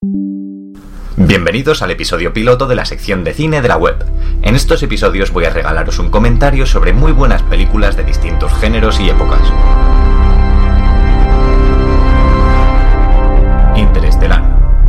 Bienvenidos al episodio piloto de la sección de cine de la web. En estos episodios voy a regalaros un comentario sobre muy buenas películas de distintos géneros y épocas. Interestelar.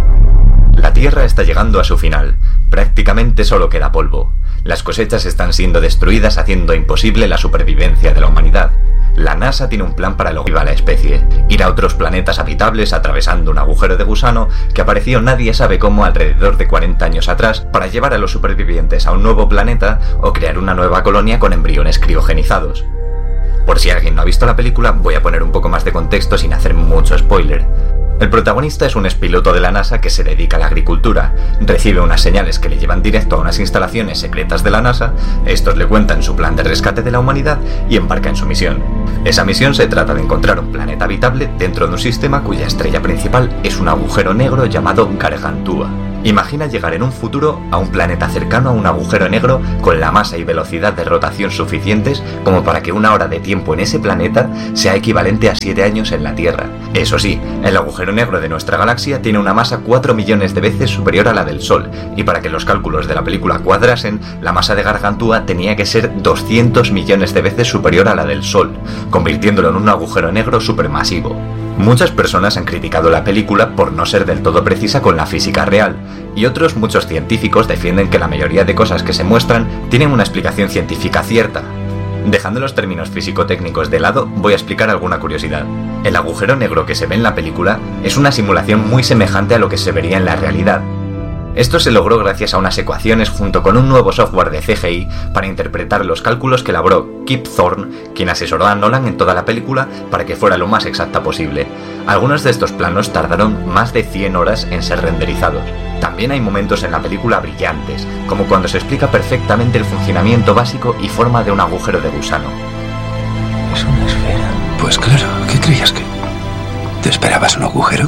La Tierra está llegando a su final. Prácticamente solo queda polvo. Las cosechas están siendo destruidas, haciendo imposible la supervivencia de la humanidad. La NASA tiene un plan para lograr a la especie, ir a otros planetas habitables atravesando un agujero de gusano que apareció nadie sabe cómo alrededor de 40 años atrás para llevar a los supervivientes a un nuevo planeta o crear una nueva colonia con embriones criogenizados. Por si alguien no ha visto la película, voy a poner un poco más de contexto sin hacer mucho spoiler. El protagonista es un expiloto de la NASA que se dedica a la agricultura. Recibe unas señales que le llevan directo a unas instalaciones secretas de la NASA, estos le cuentan su plan de rescate de la humanidad y embarca en su misión. Esa misión se trata de encontrar un planeta habitable dentro de un sistema cuya estrella principal es un agujero negro llamado Gargantúa. Imagina llegar en un futuro a un planeta cercano a un agujero negro con la masa y velocidad de rotación suficientes como para que una hora de tiempo en ese planeta sea equivalente a 7 años en la Tierra. Eso sí, el agujero negro de nuestra galaxia tiene una masa 4 millones de veces superior a la del Sol, y para que los cálculos de la película cuadrasen, la masa de Gargantúa tenía que ser 200 millones de veces superior a la del Sol, convirtiéndolo en un agujero negro supermasivo. Muchas personas han criticado la película por no ser del todo precisa con la física real, y muchos científicos defienden que la mayoría de cosas que se muestran tienen una explicación científica cierta. Dejando los términos físico-técnicos de lado, voy a explicar alguna curiosidad. El agujero negro que se ve en la película es una simulación muy semejante a lo que se vería en la realidad. Esto se logró gracias a unas ecuaciones junto con un nuevo software de CGI para interpretar los cálculos que elaboró Kip Thorne, quien asesoró a Nolan en toda la película para que fuera lo más exacta posible. Algunos de estos planos tardaron más de 100 horas en ser renderizados. También hay momentos en la película brillantes, como cuando se explica perfectamente el funcionamiento básico y forma de un agujero de gusano. Es una esfera. Pues claro, ¿qué creías que? ¿Te esperabas un agujero?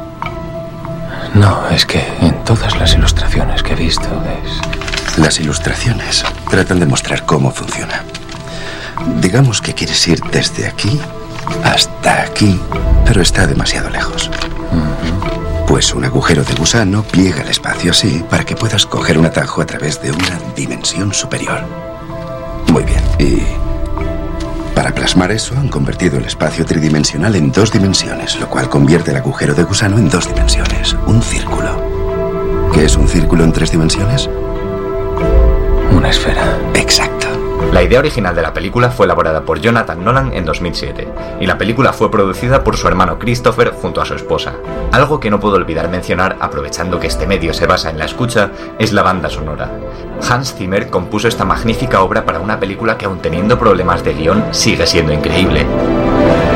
No, es que en todas las ilustraciones que he visto es... Las ilustraciones tratan de mostrar cómo funciona. Digamos que quieres ir desde aquí hasta aquí, pero está demasiado lejos. Pues un agujero de gusano pliega el espacio así para que puedas coger un atajo a través de una dimensión superior. Muy bien, y para plasmar eso han convertido el espacio tridimensional en 2 dimensiones, lo cual convierte el agujero de gusano en 2 dimensiones, un círculo. ¿Qué es un círculo en 3 dimensiones? Una esfera. Exacto. La idea original de la película fue elaborada por Jonathan Nolan en 2007, y la película fue producida por su hermano Christopher junto a su esposa. Algo que no puedo olvidar mencionar, aprovechando que este medio se basa en la escucha, es la banda sonora. Hans Zimmer compuso esta magnífica obra para una película que, aun teniendo problemas de guión, sigue siendo increíble.